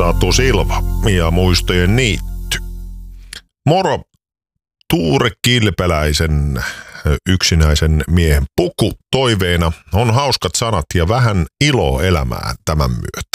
Satu Silva ja muistojen niitty. Moro, Tuure Kilpeläisen yksinäisen miehen puku toiveena on hauskat sanat ja vähän iloa elämään tämän myötä.